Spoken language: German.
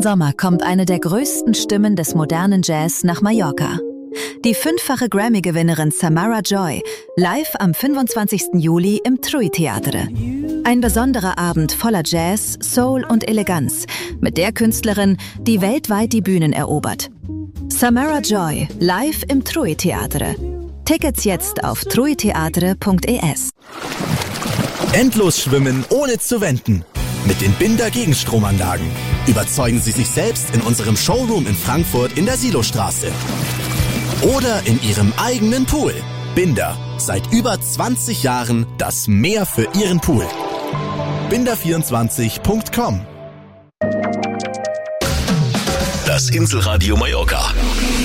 Diesen Sommer kommt eine der größten Stimmen des modernen Jazz nach Mallorca. Die 5-fache Grammy-Gewinnerin Samara Joy, live am 25. Juli im TRUI Teatre. Ein besonderer Abend voller Jazz, Soul und Eleganz mit der Künstlerin, die weltweit die Bühnen erobert. Samara Joy, live im TRUI Teatre. Tickets jetzt auf truiteatre.es. Endlos schwimmen ohne zu wenden. Mit den Binder Gegenstromanlagen. Überzeugen Sie sich selbst in unserem Showroom in Frankfurt in der Silostraße. Oder in Ihrem eigenen Pool. Binder. Seit über 20 Jahren das Meer für Ihren Pool. Binder24.com. Das Inselradio Mallorca.